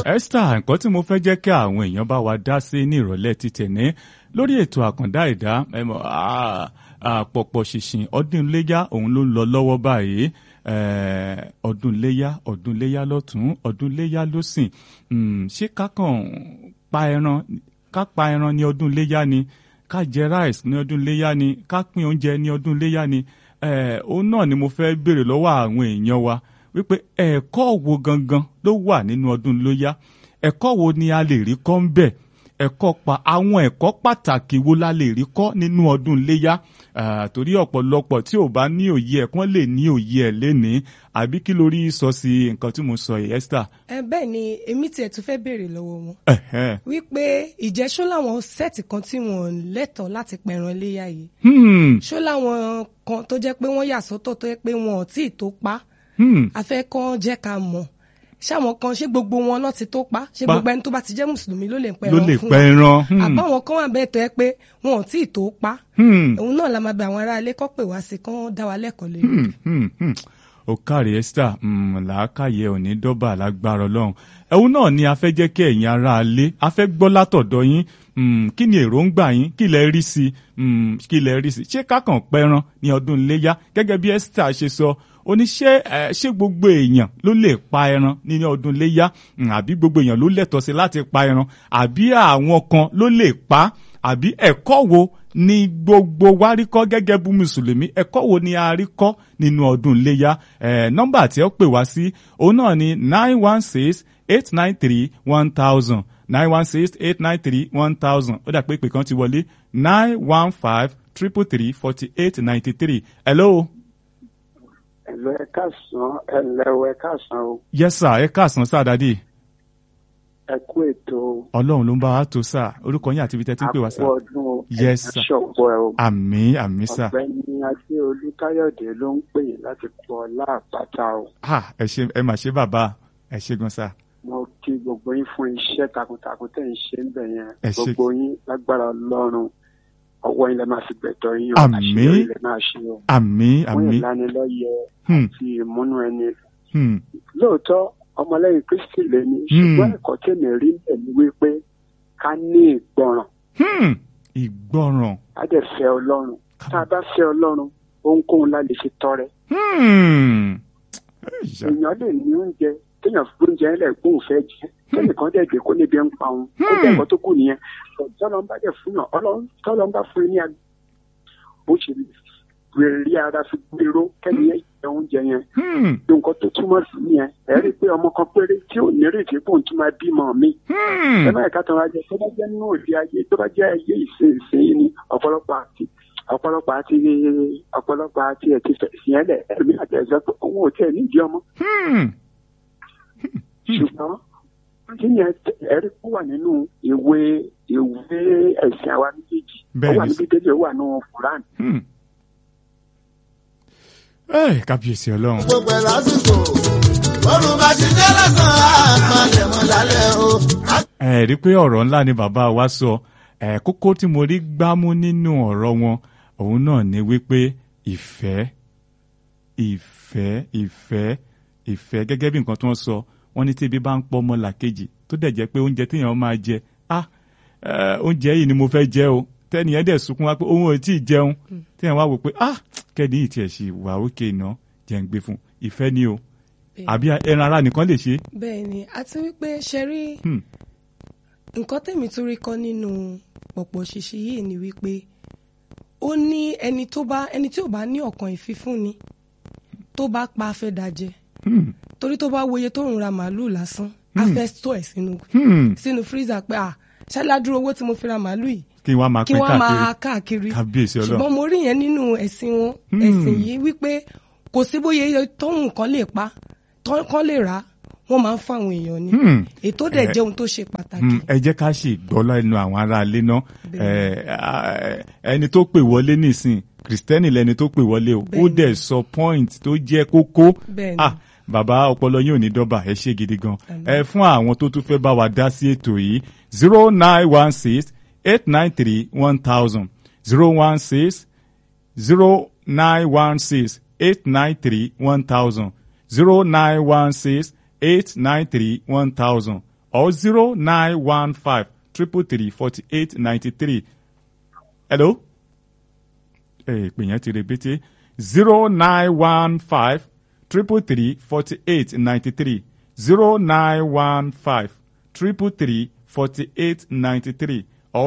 Esther, nǹkan tí mo fẹ́ jẹ́ kí àwọn èèyàn bá wa dá sí ní ìrọ̀lẹ́ ti tẹ̀lé lórí ètò àkàndá ẹ̀dá pọ̀pọ̀ ṣìnṣìn ọdún iléyá òun ló ń lọ lọ́wọ́ báyìí. Ọdún iléyá lọ́tún ọdún iléyá lósìn. Ṣé ká pa ẹran ní ọdún iléyá ni, ká jẹ rice ní ọdún iléyá ni, ká pín oúnjẹ ní ọdún iléyá ni? Òun náà ni mo fẹ́ béèrè lọ́wọ́ àwọn èèyàn wa wípé ẹ̀kọ́ wo gangan ló wà nínú ọdún iléyá? Ẹ̀kọ́ wo ni a lè rí kọ́ ń bẹ̀? Àwọn ẹ̀kọ́ pàtàkì wo la lè rí kọ́ nínú ọdún iléyá? Torí ọ̀pọ̀lọpọ̀ tí ò bá ní òye ẹ̀ kán lè ní òye ẹ̀ lénìí, àbí kí lórí sọ sí nǹkan tí mo sọ yìí, Esther? Bẹ́ẹ̀ ni èmi tiẹ̀ tún fẹ́ béèrè lọ́wọ́ wọn wípé ìjẹ́sọ́ làwọn sẹ́ẹ̀tì kan tí wọ́n lẹ́tọ̀ọ́ láti pẹran iléyá yìí, ṣó làwọn kan tó jẹ́ pé wọ́n yà sọ́tọ̀ tó jẹ́ pé wọn ò tíì tó pa afẹ́ kan jẹ́ ká mọ̀, ṣáwọn kan ṣé gbogbo wọn lọ ti tó pa, ṣé gbogbo ẹni tó bá ti jẹ́ mùsùlùmí ló lè pẹran fún wọn, àbáwọn kan wà bẹ́ẹ̀ tó yẹ pé wọn ò tíì tó pa. Òun náà la máa bẹ àwọn ará ilé kọ́ pè wá sí kán dá wa lẹ́kọ̀ọ́ lé. Ó kárí Esther, làákàyè òní dọ́bà lágbára Ọlọ́run. Ẹ̀hún náà ni a fẹ́ jẹ́ kí ẹ̀yin ará ilé a fẹ́ gbọ́ látọ̀dọ̀ yín. Kí ni èròǹgbà yín? Kí lẹ rí sí? Ṣé kákàn pẹran ní ọdún iléyá gẹ́gẹ́ bí Esther ṣe sọ? Ó ní ṣé gbogbo èèyàn ló lè pa ẹran ní ọdún iléyá, àbí gbogbo èèyàn ló lẹ́tọ̀ọ́ sí láti pa ẹran, àbí àwọn kan ló lè pa, àbí ẹ̀kọ́ wo ni gbogbo wa rí kọ́ gẹ́gẹ́ bí mùsùlùmí? ẹ̀kọ́ wo ni a rí kọ́ nínú ọdún iléyá? Nọ́mbà tí ó pè wá sí òun náà ni 916-893-1000 916-893-1000. Ó dà pé ìpè kan ti wọlé 915-333-4893. Hello. Hello, ẹ káàsán o. Yes sir, ẹ káàsán sir dadi. Ẹ kú ètò. Ọlọ́run ló ń bá wa tó sir. Orúkọ yín àti ibi tẹ́ tí ń pè wá sir. Àpò ọdún yes sir. Ṣọ̀pọ̀ ẹ o. Àmín sir. Ọ̀gbẹ́ni Adéolú Káyọ̀dé ló ń pè láti pọ̀ láàpáta o. Ẹ mà ṣe bàbá, ẹ ṣe gan sir. Mo kí gbogbo yín fún iṣẹ́ takuntakun tẹ́ ń ṣe ń bẹ̀ yẹn. Ẹ ṣé. Gbogbo yín lágbára Ọlọ́run. Ọwọ́ ilẹ̀ máa fi gbẹ̀tọ̀ yín o. Àmín. Àṣeyọrí ilẹ̀ máa ṣe o. Àmín. Wọ́n ìlanilọ́yẹ àti ìmúnú ẹni. Lóòótọ́ ọmọlẹ́yìn Kristi lè ní, ṣùgbọ́n ẹ̀kọ́ tèmi rí bẹ̀ ni wípé ká ní ìgbọràn. Ìgbọràn. A dẹ̀ fẹ́ Ọlọ́run. Tá a bá fẹ́ Ọlọ́run, ohunkóhun la lè ṣe tọrẹ. Èèyàn lè ní oúnjẹ téèyàn fún oúnjẹ ẹlẹ́ gbóhùn fẹ́ jẹ, kẹ́nìkan dẹ̀ dé kó níbi ń pa òun, ó dẹ̀ ẹ̀kọ́ tó kù nìyẹn. Tọ́lọ́n bá dẹ̀ fún yàn, tọ́lọ́n bá fún ní agbó, bó ṣe rí ara fi gbèrò kẹ́niyẹn jẹ oúnjẹ yẹn. Nǹkan tó túmọ̀ sí nìyẹn, ẹ rí i pé ọmọ kan péré tí ò ní rèé bóun tún máa bímọ mi. Ẹ má ẹ̀ka tán wá jẹ, tó bá jẹ́ nínú òde ayé, tó bá jẹ́ ayé ìsinsìnyí ni ọ̀pọ̀lọpọ̀ àti ẹ̀ ti fẹ̀sìn ẹlẹ̀ ẹ̀mí àti ẹ̀sẹ̀ pé òun ò tẹ̀ nídìí ọmọ. Ṣùgbọ́n kí ni ẹ̀rí kó wà nínú ìwé ẹ̀sìn àwa méjèèjì, ó wà níbi tẹ́lẹ̀ ó wà nínú Quran. Kábíyèsí Ọlọ́run. Gbogbo ẹ̀ lásìkò ọrùn bá ti jẹ́ lọ́sàn-án àpàlẹ̀ mọ́ lálẹ́ o. Rí pé ọ̀rọ̀ ńlá ni bàbá wa sọ. Kókó tí mo rí gbámú nínú ọ̀rọ̀ wọn òun náà ni wípé ìfẹ́ gẹ́gẹ́ bí nǹkan tí wọ́n sọ. Wọ́n ní tí ebi bá ń pọ̀ ọmọ làkejì tó dẹ̀ jẹ́ pé oúnjẹ téèyàn máa jẹ oúnjẹ yìí ni mo fẹ́ jẹ o, tẹ́niyẹn dẹ̀ sunkún wá pé òun ò tí ì jẹun, téèyàn wá wò pé kẹ́ni yìí tiẹ̀ ṣì wà òkè iná jẹ́ ń gbé fún ìfẹ́ ni o, àbí ẹran ara nìkan lè ṣe. Bẹ́ẹ̀ ni, àti wípé ṣe rí nǹkan tèmi tún rí kọ́ nínú pọ̀pọ̀ ṣìṣì yìí ni wípé ó ní ẹni tí ò bá ní ọkàn ìfifúnni tó bá pa afẹ́ dajẹ torí tó bá wòye tó ń ra màálù lásán a fẹ́ store ẹ̀ sínú freezer pé ṣáládúró owó tí mo fi ra màálù yìí kí wọ́n máa pín káàkiri. Kábíyèsí Ọlọ́run. Ṣùgbọ́n mo rí yẹn nínú ẹ̀sìn wọn ẹ̀sìn yìí wípé kò sí bóyá tóun kan lè pa kan lè rà wọ́n máa ń fún àwọn èèyàn ni ètò dẹ̀ jẹ́ ohun tó ṣe pàtàkì. Ẹ jẹ́ ká ṣe gbọ́ lẹ́nu àwọn ará ilé náà. Ẹni tó pè wọlé nísìn Kristẹni lẹni tó pè wọlé o, ó dẹ̀ sọ point tó jẹ́ kókó. Bàbá ọpọlọ yóò ní dọ́bà, ẹ ṣe gidi gan. Fún àwọn tó tún fẹ́ bá wa dá sí ètò yìí 0916-893-1000 0916-893-1000 0916-893-1000 or 0915 333 4893. Hello? Pè yẹn ti rebete 0915 333 4893 0915 333 4893 or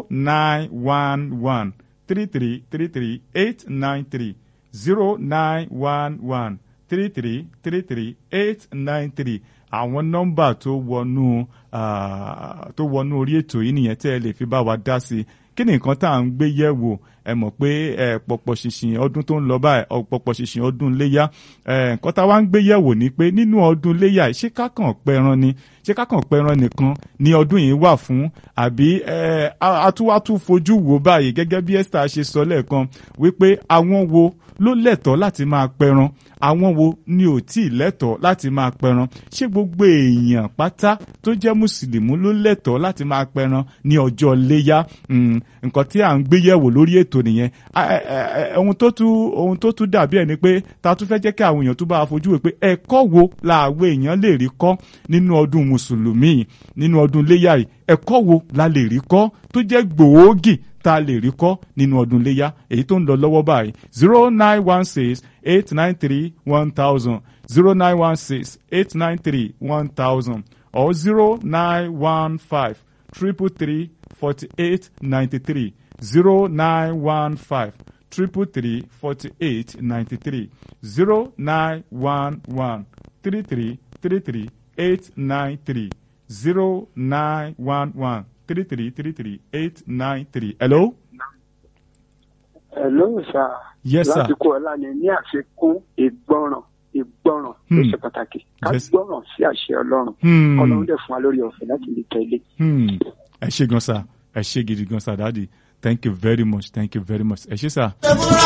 0911 3333 893 0911 3333 893. Àwọn nọ́mbà tó wọnú orí ètò yìí nìyẹn tẹ́ ẹ lè fi bá wa dá sí. Kí ni nǹkan tá à ń gbé yẹ̀wò? Ẹ mọ̀ pé pọ̀pọ̀ ṣìnṣìn ọdún tó ń lọ báyìí, pọ̀pọ̀ ṣìnṣìn ọdún léyá. Nǹkan tá a wá ń gbé yẹ̀wò ni pé nínú ọdún léyá ṣé ká kàn pẹran ni? Ṣé ká kàn pẹran nìkan ni ọdún yìí wà fún? Àbí atúwátú fojú wò báyìí gẹ́gẹ́ bí Esther ṣe sọ lẹ́ẹ̀kan wípé àwọn wo ló lẹ́tọ̀ọ́ láti máa pẹran, àwọn wo ni ò tí ì lẹ́tọ̀ọ́ láti máa pẹran? Ṣé gbogbo èèyàn pátá tó jẹ́ mùsùlùmí ló lẹ́tọ̀ọ́ láti máa pẹran ní ọjọ́ léyá? Nǹkan tí à ń gbé yẹ̀wò lórí ètò nìyẹn. Ohun tó tún dàbí ẹ̀ ni pé ta tún fẹ́ jẹ́ kí àwọn èèyàn tún bá fojú wò pé ẹ̀kọ́ wo làwọn èèyàn lè rí kọ́ nínú ọdún mùsùlùmí, nínú ọdún léyá yìí? Ẹ̀kọ́ wo la lè rí kọ́ tó jẹ́ gbòógì tá a lè rí kọ́ nínú ọdún léyá èyí tó ń lọ lọ́wọ́ báyìí? 0916 893 1000 0916 893 1000 or 0915 333 4893 0915 333 4893 0911 3333 893 0911 3333 893. Hello? Hello, sir. Yes, sir. Láti kó ọlá ni ní àfikún ìgbọràn ló ṣe pàtàkì. Ká gbọ́ràn sí àṣẹ Ọlọ́run. Ọlọ́run dẹ̀ fún wa lórí ọ̀fẹ́ láti lè tẹ̀lé. Ẹ ṣé gan sir. Ẹ ṣé gidi gan sir, Daddy. Thank you very much. Thank you very much. Ẹ ṣé sir. Ewúrà